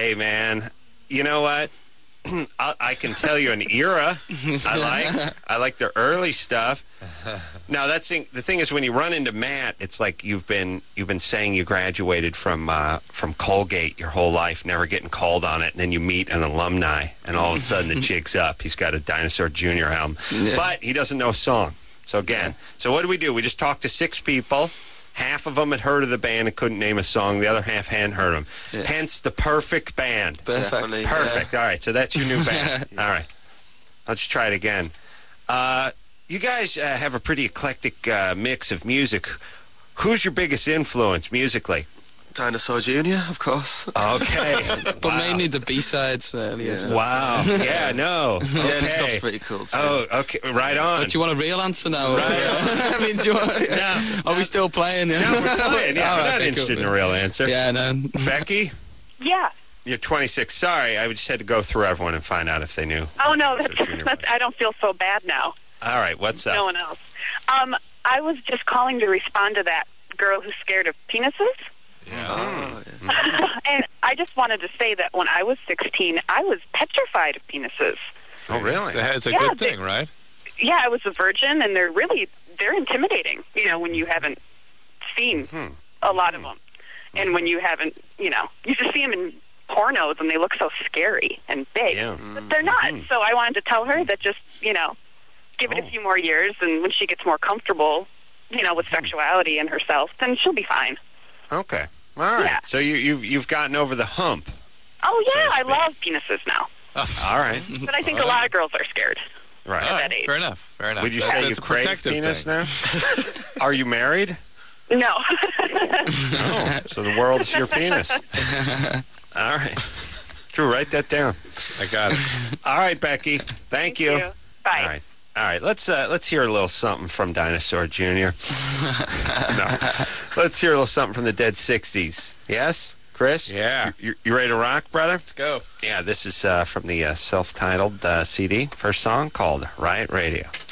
Hey, man, you know what? I can tell you an era I like the early stuff. Now the thing is, when you run into Matt, it's like you've been saying you graduated from Colgate your whole life, never getting called on it, and then you meet an alumni, and all of a sudden the jig's up. He's got a Dinosaur Jr. album, but he doesn't know a song. So so what do? We just talked to 6 people. Half of them had heard of the band and couldn't name a song. The other half hadn't heard them. Yeah. Hence the perfect band. Perfect. Yeah. All right, so that's your new band. All right. Let's try it again. You guys have a pretty eclectic mix of music. Who's your biggest influence musically? Dinosaur Jr., of course. Okay. But mainly the B-sides. Wow. Yeah, no. Okay. Yeah, this stuff's pretty cool. So. Oh, okay. Right on. Do you want a real answer now? Right I mean, do you want, are we still playing? Yeah? No, we're playing. Yeah, we're not okay, interested cool. in a real answer. Yeah, no. Becky? Yeah. You're 26. Sorry, I just had to go through everyone and find out if they knew. Oh, no, I don't feel so bad now. All right, what's up? No one else. I was just calling to respond to that girl who's scared of penises. Yeah. Oh, yeah. And I just wanted to say that when I was 16, I was petrified of penises. Oh, really? It's a good thing, right? Yeah, I was a virgin, and they're intimidating, when you haven't seen a lot of them. And when you haven't, you just see them in pornos, and they look so scary and big. Yeah. But they're not. So I wanted to tell her that just, give it a few more years, and when she gets more comfortable, with sexuality and herself, then she'll be fine. Okay. All right. Yeah. So you've gotten over the hump. Oh, yeah, I love penises now. All right. But I think a lot of girls are scared. Right. At that age. Fair enough. Would you say you That's a crave protective penis thing. now? Are you married? No. Oh, so the world is your penis. All right. Drew, write that down. I got it. All right, Becky. Thank you. Bye. All right. Let's hear a little something from Dinosaur Jr. No. Let's hear a little something from the Dead 60s. Yes, Chris? Yeah. You ready to rock, brother? Let's go. Yeah, this is from the self-titled CD. First song called Riot Radio.